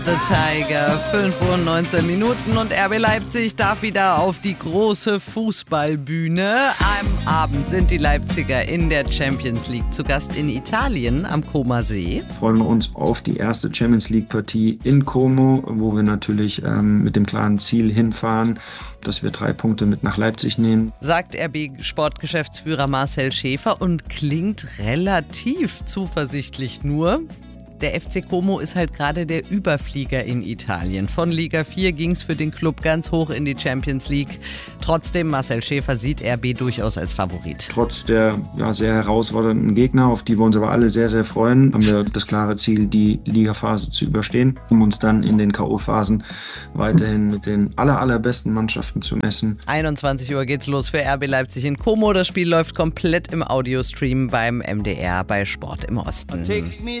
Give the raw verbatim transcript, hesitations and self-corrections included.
The Tiger, fünf Uhr neunzehn Minuten und R B Leipzig darf wieder auf die große Fußballbühne. Am Abend sind die Leipziger in der Champions League zu Gast in Italien am Comer See. Freuen wir uns auf die erste Champions League Partie in Como, wo wir natürlich ähm, mit dem klaren Ziel hinfahren, dass wir drei Punkte mit nach Leipzig nehmen. Sagt R B-Sportgeschäftsführer Marcel Schäfer und klingt relativ zuversichtlich nur. Der F C Como ist halt gerade der Überflieger in Italien. Von Liga vier ging es für den Club ganz hoch in die Champions League. Trotzdem, Marcel Schäfer sieht R B durchaus als Favorit. Trotz der ja, sehr herausfordernden Gegner, auf die wir uns aber alle sehr, sehr freuen, haben wir das klare Ziel, die Ligaphase zu überstehen, um uns dann in den K O-Phasen weiterhin mit den aller, allerbesten Mannschaften zu messen. einundzwanzig Uhr geht's los für R B Leipzig in Como. Das Spiel läuft komplett im Audiostream beim M D R bei Sport im Osten.